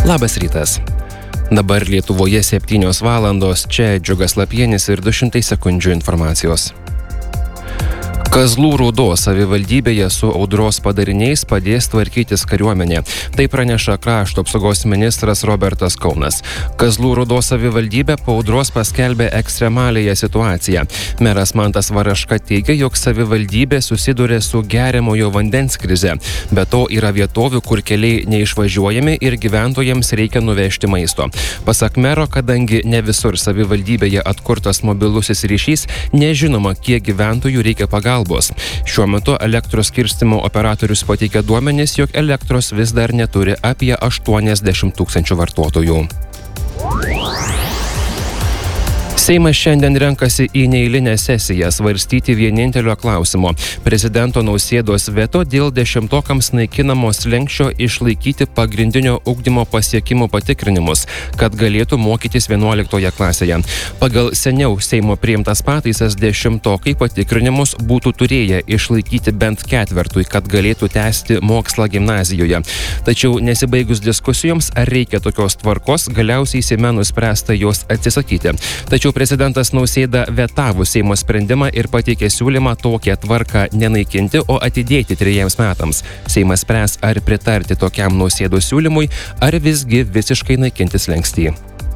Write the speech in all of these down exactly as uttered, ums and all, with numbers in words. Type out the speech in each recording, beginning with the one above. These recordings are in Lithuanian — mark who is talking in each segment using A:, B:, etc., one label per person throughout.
A: Labas rytas. Dabar Lietuvoje septynios valandos, čia Džiugas Lapienis ir du šimtai sekundžių informacijos. Kazlų Rūdos savivaldybėje su audros padariniais padės tvarkytis kariuomenė. Tai praneša krašto apsaugos ministras Robertas Kaunas. Kazlų Rūdos savivaldybė po audros paskelbė ekstremalėją situaciją. Meras Mantas Varaška teigia, jog savivaldybė susiduria su geriamojo vandens krize. Be to yra vietovių, kur keliai neišvažiuojami ir gyventojams reikia nuvežti maisto. Pasak mero, kadangi ne visur savivaldybėje atkurtas mobilusis ryšys, nežinoma, kiek gyventojų reikia pagalbos. Šiuo metu elektros skirstymo operatorius pateikia duomenis, jog elektros vis dar neturi apie aštuoniasdešimt tūkstančių vartotojų. Seimas šiandien renkasi į neeilinę sesiją svarstyti vienintelio klausimo – prezidento Nausėdos veto dėl dešimtokams naikinamo slenksčio išlaikyti pagrindinio ugdymo pasiekimų patikrinimus, kad galėtų mokytis vienuoliktoje klasėje. Pagal seniau Seimo priimtas pataisas dešimtokai patikrinimus būtų turėję išlaikyti bent ketvertui, kad galėtų tęsti mokslą gimnazijoje. Tačiau nesibaigus diskusijoms, ar reikia tokios tvarkos, galiausiai Seime nuspręsta jos atsisakyti. Tačiau prezidentas Nausėda vetavo Seimo sprendimą ir pateikė siūlymą tokią tvarką nenaikinti, o atidėti trejiems metams. Seimas spręs, ar pritarti tokiam Nausėdos siūlymui, ar visgi visiškai naikinti slenkstį.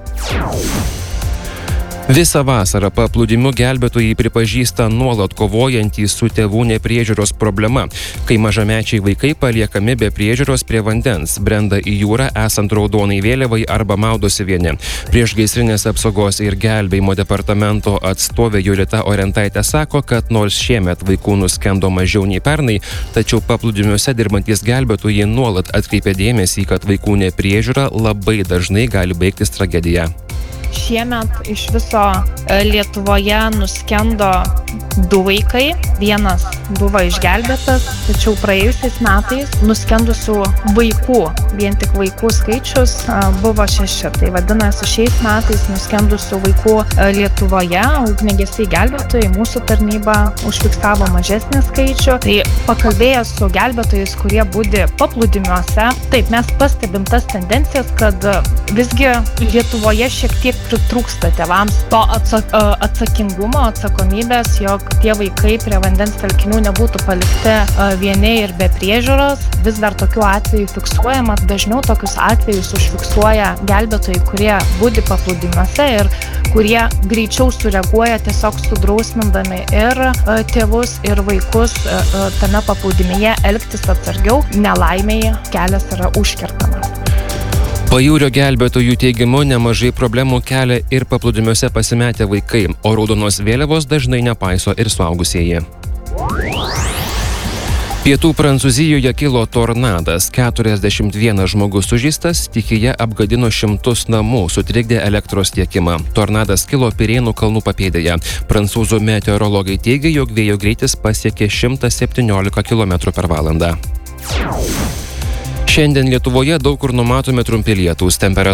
A: Visą vasarą paplūdimių gelbėtojai pripažįsta nuolat kovojantys su tėvų nepriežiūros problema, kai mažamečiai vaikai paliekami be priežiūros prie vandens, brenda į jūrą esant raudonai vėliavai arba maudosi vieni. Priešgaisrinės apsaugos ir gelbėjimo departamento atstovė Julita Orentaitė sako, kad nors šiemet vaikų nuskendo mažiau nei pernai, tačiau paplūdimiuose dirbantys gelbėtojai nuolat atkreipia dėmesį, kad vaikų nepriežiūra labai dažnai gali baigtis tragedija.
B: Šiemet iš viso Lietuvoje nuskendo du vaikai, vienas buvo išgelbėtas, tačiau praėjusiais metais nuskendusių vaikų, vien tik vaikų skaičius buvo šeši. Tai vadinasi, šiais metais nuskendusių vaikų Lietuvoje ugniagesiai gelbėtojai, mūsų tarnyba užfiksavo mažesnį skaičių. Tai pakalbėjęs su gelbėtojais, kurie budi paplūdimiuose, taip mes pastebim tas tendencijas, kad visgi Lietuvoje šiek tiek pritrūksta tėvams to atsakingumo, atsakomybės, jog tie vaikai prie vandens telkinių nebūtų palikti vieni ir be priežiūros. Vis dar tokių atvejų fiksuojama, dažniau tokius atvejus užfiksuoja gelbėtojai, kurie budi paplūdimiuose ir kurie greičiau sureaguoja, tiesiog sudrausmindami ir tėvus, ir vaikus tame paplūdimyje elgtis atsargiau. Nelaimėje kelias yra užkertamas.
A: Pajūrio gelbėtojų teigimu nemažai problemų kelia ir paplūdimiuose pasimetę vaikai, o raudonos vėliavos dažnai nepaiso ir suaugusieji. Pietų Prancūzijoje kilo tornadas, keturiasdešimt vienas žmogus sužeistas, stichija apgadino šimtus namų, sutrikdė elektros tiekimą. Tornadas kilo Pirėnų kalnų papėdėje. Prancūzų meteorologai teigia, jog vėjo greitis pasiekė šimtą septyniolika kilometrų per valandą. Šiandien Lietuvoje daug kur numatomi trumpi lietūs, temperatūra